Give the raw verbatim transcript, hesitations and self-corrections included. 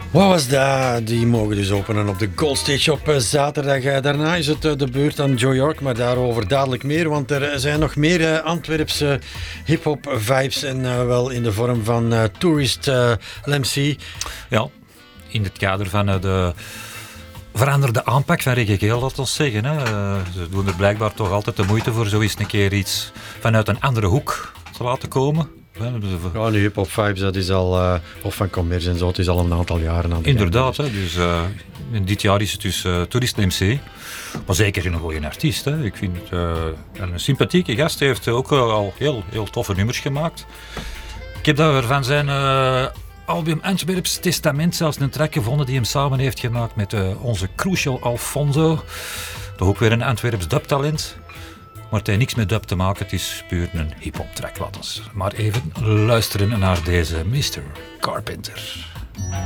Wat was dat? Die mogen dus openen op de Gold Stage op zaterdag. Daarna is het de beurt aan Joe York, maar daarover dadelijk meer, want er zijn nog meer Antwerpse hip-hop vibes en uh, wel in de vorm van uh, Tourist uh, L M C. Ja, in het kader van uh, de veranderde aanpak van Reggae Geel, laten we zeggen. Hè. Uh, ze doen er blijkbaar toch altijd de moeite voor zo eens een keer iets vanuit een andere hoek te laten komen. Ja, nu hip-hop vibes, dat is al, uh, of van commerce en zo, het is al een aantal jaren aan de Inderdaad, hè, dus uh, dit jaar is het dus uh, Tourist M C, maar zeker een goede artiest. Hè. Ik vind het uh, een sympathieke gast, hij heeft ook uh, al heel, heel toffe nummers gemaakt. Ik heb daar van zijn uh, album Antwerps Testament zelfs een track gevonden die hem samen heeft gemaakt met uh, onze Crucial Alfonso. Toch ook weer een Antwerps dubtalent. Maar het heeft niks met dub te maken, het is puur een hip-hop track. Laten we maar even luisteren naar deze mister Carpenter.